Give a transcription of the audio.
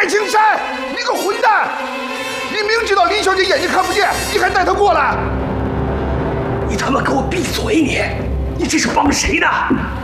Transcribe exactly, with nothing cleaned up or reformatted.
青山，你个混蛋！你明知道林小姐眼睛看不见，你还带她过来？ 你他妈给我闭嘴！你，你这是帮谁呢？